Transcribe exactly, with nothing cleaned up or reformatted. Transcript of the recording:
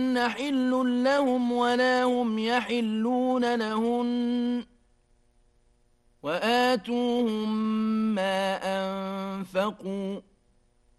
حل لهم ولا هم يحلون لهن وآتوهم ما أنفقوا